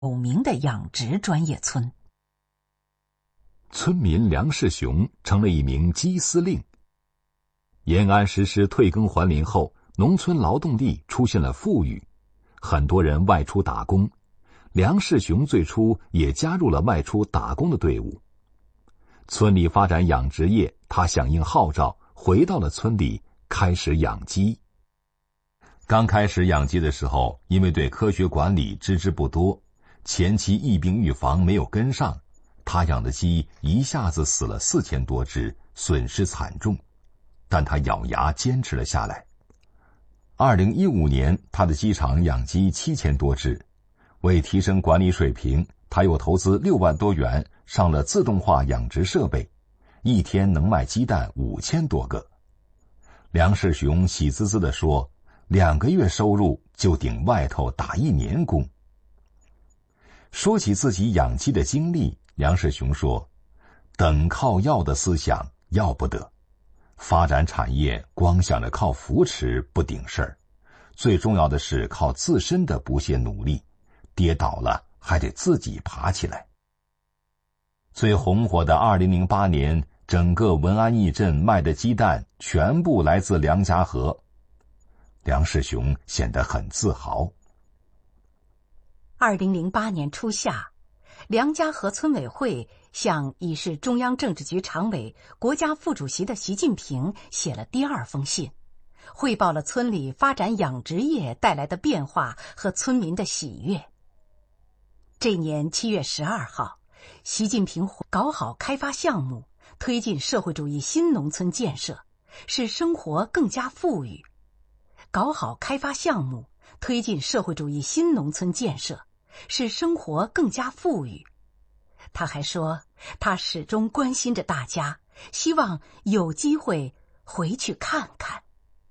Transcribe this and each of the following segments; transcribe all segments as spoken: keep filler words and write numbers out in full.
有名的养殖专业村。 村民梁世雄成了一名机司令。延安实施退耕还林后，农村劳动力出现了富裕，很多人外出打工。梁世雄最初也加入了外出打工的队伍。村里发展养殖业，他响应号召，回到了村里，开始养鸡。刚开始养鸡的时候，因为对科学管理知之不多，前期疫病预防没有跟上，他养的鸡一下子死了四千多只，损失惨重。但他咬牙坚持了下来。二零一五年，他的鸡场养鸡七千多只。为提升管理水平，他又投资六万多元上了自动化养殖设备，一天能卖鸡蛋五千多个。梁世雄喜滋滋地说，两个月收入就顶外头打一年工。说起自己养鸡的经历，梁世雄说，等靠要的思想要不得，发展产业光想着靠扶持不顶事儿，最重要的是靠自身的不懈努力，跌倒了还得自己爬起来。最红火的二零零八年，整个文安驿镇卖的鸡蛋全部来自梁家河。梁世雄显得很自豪。 二零零八年初夏，梁家河村委会向已是中央政治局常委、国家副主席的习近平写了第二封信，汇报了村里发展养殖业带来的变化和村民的喜悦。这年七月十二号，习近平搞好开发项目，推进社会主义新农村建设，使生活更加富裕。搞好开发项目，推进社会主义新农村建设，使生活更加富裕。他还说，他始终关心着大家，希望有机会回去看看。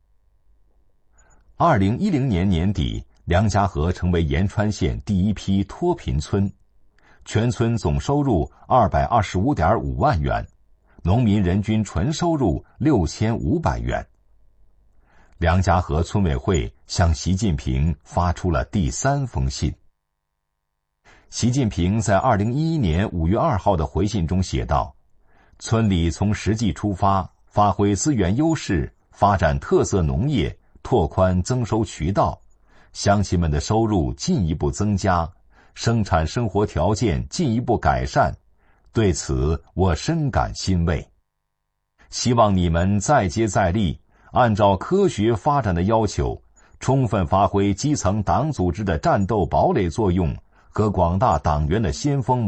二零一零年年底，梁家河成为延川县第一批脱贫村，全村总收入二百二十五点五万元，农民人均纯收入六千五百元。梁家河村委会向习近平发出了第三封信。习近平在二零一一年五月二号的回信中写道：村里从实际出发，发挥资源优势，发展特色农业，拓宽增收渠道，乡亲们的收入进一步增加，生产生活条件进一步改善，对此我深感欣慰。希望你们再接再厉，按照科学发展的要求，充分发挥基层党组织的战斗堡垒作用和广大党员的先锋